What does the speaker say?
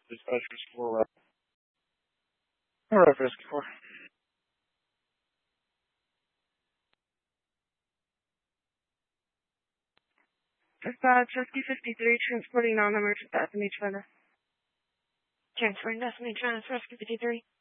Dispatchers 4. Alright, Rescue 4. Dispatch Rescue 53, transporting non-emergent Bethany China. Transferring Bethany China to Rescue 53.